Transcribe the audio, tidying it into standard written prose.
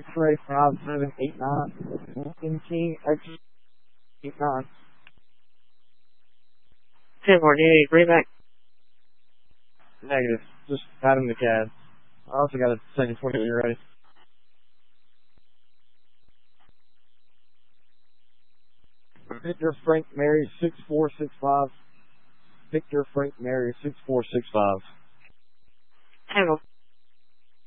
X-ray 5789. MT X89. 1048, bring back. Negative. Just add him to CAD. I also got a second 20 when you're ready. Victor Frank Mary 6465. Victor Frank Mary 6465. Handle.